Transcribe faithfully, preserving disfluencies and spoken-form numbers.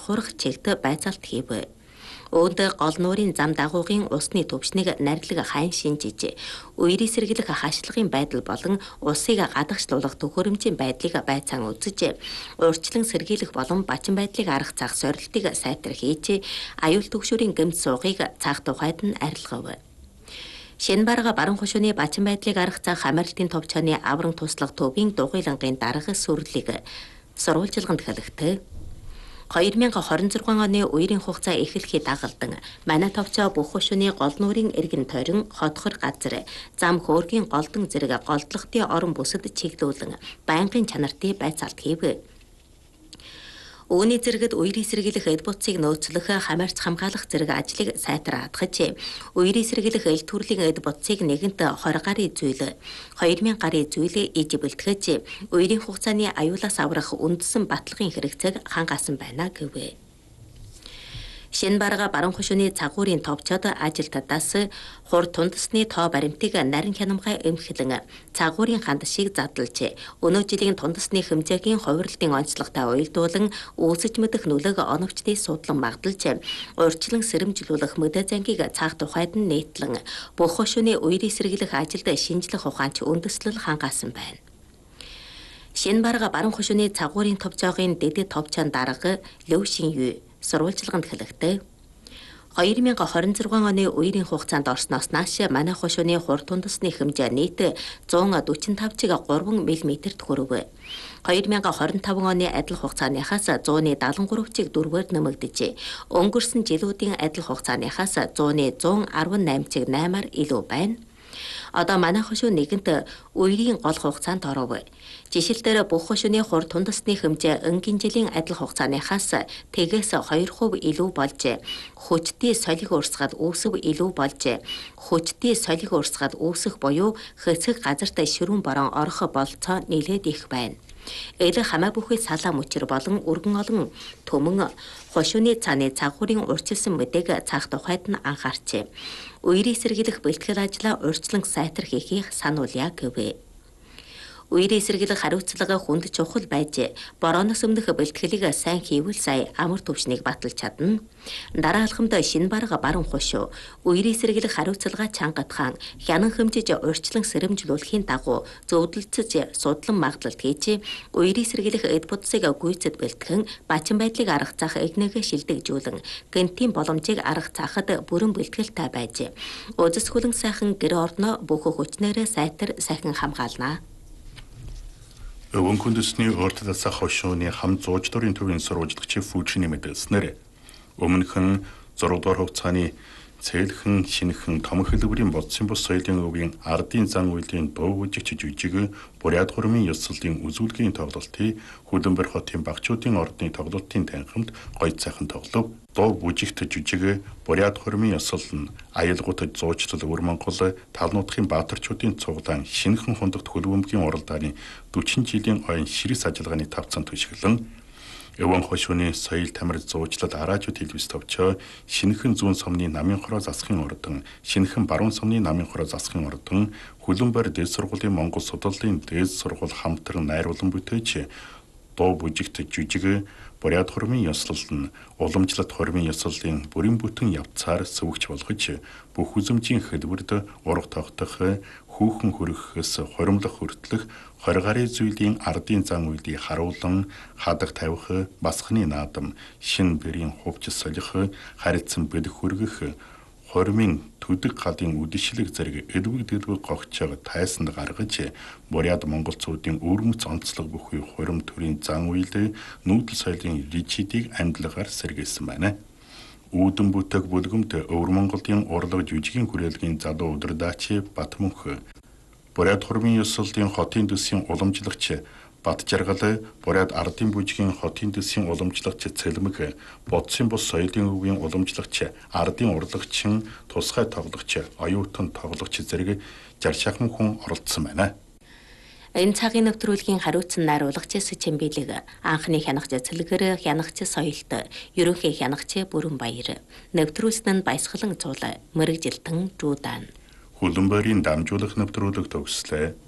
давхурах чигт байцаалт хийв. Өөдөө гол нуурын зам дагуугын усны төвчнийг нарилга хайн шинжиж, үерийн сэргийлэх хаашлагын байдал болон усыг гадагшлуулах төхөөрөмжийн байдлыг байцаан үзэж, урьдчилан сэргийлэх болон бачин байдлыг арга цаах сорилтыг сайтар хийж, аюул түгшүүрийн гэмт суугыг цаах тухайд нь арилгав. Шинэ барга баруун хошууны бачин байдлыг арга цаах хамаарлтын товчооны авран туслах төвийн дугуйлангийн дарга сүрлийг сурвалжилганд хэлэхдээ хоёр мянга хорин зургаан оны үерийн хугацаа эхлэхий дагалдан манай товчоо бүх хошууны гол нуурын эргэн тойрон хотхор газар зам хөөргийн голдон зэрэг голдлогтын орон бүсэд чиглүүлэн байнгын чанартыг байцаалт хийв. Үүний зэрэгт үерийн сэргийлэх эд буцыг нөөцлөх хамаарч хамгаалах зэрэг ажлыг сайтар хадгаж, үерийн сэргийлэх эл төрлийн эд буцыг нэгэнт двадцать гаруй зүйл, хоёр мянга гаруй зүйл иж бэлтгэж, үерийн хугацааны аюулаас аврах үндсэн баталгын хэрэгцээг хангаасан байна гэв. Шинэ барга баруун хошууны цагуурын товчоод ажилтдаас хур тундасны тоо баримтыг нарийн хянамгай эмхлэн цагуурын хандшийг задлж, өнөө жилийн тундасны хэмжээгийн хувирлтын онцлогтой уялдуулан үүсэж мэдэх нөлөөг оновчдын судлан магадалж, урьдчилан сэрэмжлүүлэх мэдээ зангийг цаах тухайд нь нийтлэн бүх хошууны үерийн сэргийлэх ажилд шинжлэх ухаанч үндэслэл хангаасан байна. Шинэ барга баруун хошууны цагуурын товчоогийн дэдэд товчоон дарга Лөвшин Ю сурвалжилганд хэлэхдээ хоёр мянга хорин зургаан оны үерийн хугацаанд орсноос нааш манай хошууны хур тундасны хэмжээ нийт зуун дөрвөн тавчиг гурван мм-т хүрв. хоёр мянга хорин таван оны адил хугацааныхаас зуун дагалан гуравчиг дөрвөөр нэмэгдэж, өнгөрсөн жилүүдийн адил хугацааныхаас зуун зуун арван наймчиг наймаар илүү байна. Одоо манай хошуу нэгэнт үерийн гол хугацаанд оров. Жишээлбэл бүх хошууны хур тундасны хэмжээ өнгийн жилийн адил хугацааныхаас тэгээс хоёр хувь илүү болж, хүчтэй солиг урсгал үүсв илүү болж, хүчтэй солиг урсгал үүсэх буюу хэсэг газарт ширүүн борон орох болцоо нэлээд их байна. Эл хамаа бүхий салаа мөчр болон өргөн олон төмөн хошууны цааны цагуурын урьдчилсан мэдээг цаах тухайд нь анхаарчээ. Үерийн сэргийлэх бэлтгэл ажлаа урьдчилан сайтар хийхийг сануулъя гэв. Үерийн сэргийлэх хариуцлага хүнд чухал байж, борооноос өмнөх бэлтгэлийг сайн хийвэл сая амар төвшнийг баталж чадна. Дараа алхамд шинэ барга баруун хошуу үерийн сэргийлэх хариуцлага чангатхан хянан хэмжиж урьдчилан сэрэмжлүүлэхийн дагуу зөвдөлцөж судлан магадлалт хийж, үерийн сэргийлэх эд будсыг гүйцэд бэлтгэн бачин байдлыг арга цаах эгнэгээ шилдэгжүүлэн гэнтийн боломжийг арга цаахад бүрэн бэлтгэлтэй байж, үзэсгэлэн сайхан гэр орноо бүх хүчнээрээ сайтар сайхан хамгаална. Өвөн хүндэсний уртдасаа хошууны хам зууч дурын төвийн сурвалжлагчийн фүүчний мэдээлснээр өмнөх нь зураг дугаар хугацааны цээлхэн шинэхэн том хэлбэрийн бодсон бус соёлын өвгийн ардын зан үйлийн дуу үжигч жүжиг Буряд хурмын ёслолын үзүүлгийн тоглолтыг Хүлэмбэр хотын багчуудын ордны тоглолтын танхимд гоё сайхан тоглов. Дуу бүжигт жүжиг Буряд хурмын ёслол нь аялгуутад зуучлал өвөр Монгол тал нутгийн баатарчуудын цуглаан шинэхэн хундагт хөлбөмбөгийн уралдааны дөрвөн жилийн ойн ширээс ажиллагааны тавцан түшиглэн Өвөн хошууны соёл тамир зуучлал араажууд телевиз товчоо шинэхэн зүүн сумны намын хороо засахын урдан, шинэхэн баруун сумны намын хороо засахын урдан, Хүлэмбэр дээд сургуулийн Монгол судлалын дээд сургууль хамтран найруулан бүтээч дуу бүжигт жүжиг Буряд хурмын ёслол нь уламжлалт хурмын ёслолын бүрэн бүтэн явцаар сөвөгч болгож бүх үзэмжийн хэлбэрд ураг тогтох, хүүхэн хөрөхөөс хуримлах хүртлэх хорь гарын зүйлийн ардын зан үйлийг харуулан хадаг тавих, басхны наадам, шин бэрийн хувьч солих, харилцан бэлэх хүргэх, хормын төдөг галын үдэшлэг зэрэг эдвэг дэлбэг гогчоог тайсанд гаргаж Буряд монголчуудын өвөрмөц онцлог бүхий хурим төрийн зан үйл нүүдэл соёлын ричидийг амьдлагаар сэргээсэн байна. Үүдэн бүтээг бүлгэмт өвөр Монголын урлаг жүжигийн хүрээлгийн залуу удирдаачи Батмөнх, Буряд хурмын ёслолын хотын дэсийн уламжлагч Бат жаргал, Буряд ардын бүжгийн хотын дэсийн уламжлагч Цэлмэг, бодсын бус соёлын өвгийн уламжлагч, ардын урлагчин, тусгай тоглогч, оюутан тоглогч зэрэг жаршаахан хүн оролцсон байна. Энэ цагийн нэвтрүүлгийн хариуцсан найруулагч Сэчэмбилэг, анхны хянагч Цэлгэр, хянагч Соёлт, ерөнхий хянагч Бүрэнбаяр, нэвтрүүлсэн нь Баясгалан цуул, Мэргэжилтэн Жуудан. Хүлэмбэрийн дамжуулах нэвтрүүлэг төгслөө.